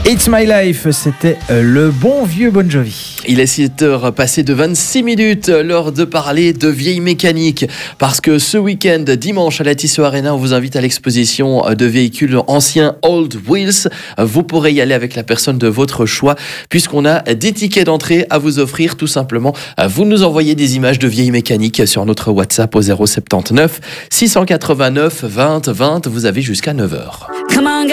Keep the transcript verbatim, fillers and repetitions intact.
It's My Life, c'était le bon vieux Bon Jovi. Il est sept heures passées de vingt-six minutes, l'heure de parler de vieilles mécaniques. Parce que ce week-end, dimanche, à la Tissot Arena, on vous invite à l'exposition de véhicules anciens Old Wheels. Vous pourrez y aller avec la personne de votre choix, puisqu'on a des tickets d'entrée à vous offrir. Tout simplement, vous nous envoyez des images de vieilles mécaniques sur notre WhatsApp au zéro sept neuf six cent quatre-vingt-neuf vingt vingt. Vous avez jusqu'à neuf heures.